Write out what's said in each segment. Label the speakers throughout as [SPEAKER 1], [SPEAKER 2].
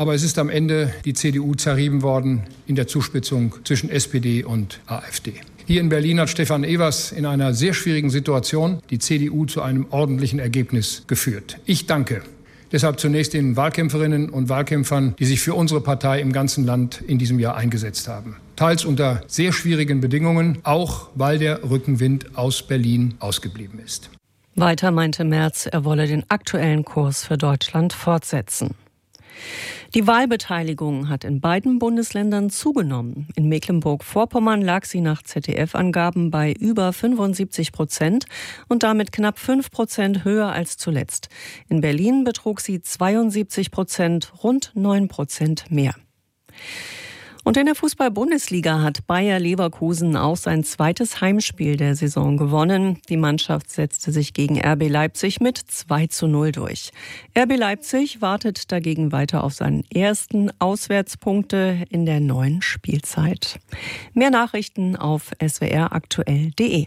[SPEAKER 1] aber es ist am Ende die CDU zerrieben worden in der Zuspitzung zwischen SPD und AfD. Hier in Berlin hat Stefan Evers in einer sehr schwierigen Situation die CDU zu einem ordentlichen Ergebnis geführt. Ich danke deshalb zunächst den Wahlkämpferinnen und Wahlkämpfern, die sich für unsere Partei im ganzen Land in diesem Jahr eingesetzt haben. Teils unter sehr schwierigen Bedingungen, auch weil der Rückenwind aus Berlin ausgeblieben ist.
[SPEAKER 2] Weiter meinte Merz, er wolle den aktuellen Kurs für Deutschland fortsetzen. Die Wahlbeteiligung hat in beiden Bundesländern zugenommen. In Mecklenburg-Vorpommern lag sie nach ZDF-Angaben bei über 75% und damit knapp 5% höher als zuletzt. In Berlin betrug sie 72%, rund 9% mehr. Und in der Fußball-Bundesliga hat Bayer Leverkusen auch sein zweites Heimspiel der Saison gewonnen. Die Mannschaft setzte sich gegen RB Leipzig mit 2:0 durch. RB Leipzig wartet dagegen weiter auf seinen ersten Auswärtspunkte in der neuen Spielzeit. Mehr Nachrichten auf swraktuell.de.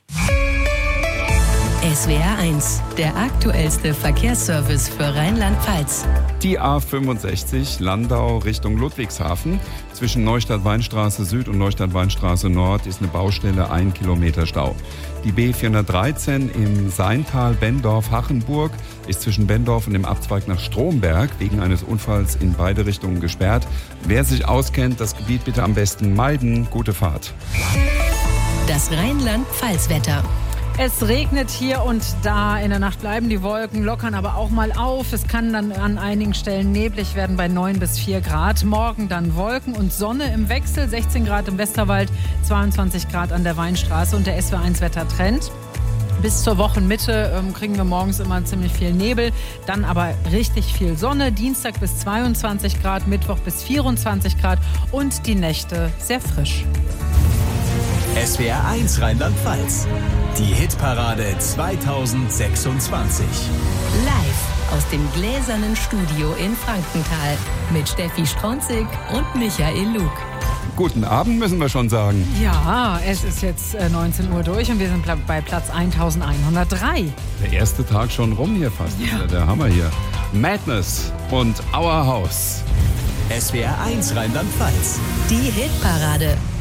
[SPEAKER 3] SWR 1, der aktuellste Verkehrsservice für Rheinland-Pfalz.
[SPEAKER 4] Die A65 Landau Richtung Ludwigshafen. Zwischen Neustadt-Weinstraße Süd und Neustadt-Weinstraße Nord ist eine Baustelle, 1 Kilometer Stau. Die B413 im Seintal Benndorf-Hachenburg ist zwischen Benndorf und dem Abzweig nach Stromberg wegen eines Unfalls in beide Richtungen gesperrt. Wer sich auskennt, das Gebiet bitte am besten meiden. Gute Fahrt.
[SPEAKER 3] Das Rheinland-Pfalz-Wetter.
[SPEAKER 5] Es regnet hier und da. In der Nacht bleiben die Wolken, lockern aber auch mal auf. Es kann dann an einigen Stellen neblig werden bei 9 bis 4 Grad. Morgen dann Wolken und Sonne im Wechsel. 16 Grad im Westerwald, 22 Grad an der Weinstraße und der SW1-Wettertrend. Bis zur Wochenmitte kriegen wir morgens immer ziemlich viel Nebel, dann aber richtig viel Sonne. Dienstag bis 22 Grad, Mittwoch bis 24 Grad und die Nächte sehr frisch.
[SPEAKER 6] SWR 1 Rheinland-Pfalz. Die Hitparade 2026.
[SPEAKER 3] Live aus dem gläsernen Studio in Frankenthal mit Steffi Stronzig und Michael Lug.
[SPEAKER 4] Guten Abend, müssen wir schon sagen.
[SPEAKER 5] Ja, es ist jetzt 19 Uhr durch und wir sind bei Platz 1103.
[SPEAKER 4] Der erste Tag schon rum hier fast. Ja. Der Hammer hier. Madness und Our House.
[SPEAKER 6] SWR 1 Rheinland-Pfalz.
[SPEAKER 3] Die Hitparade.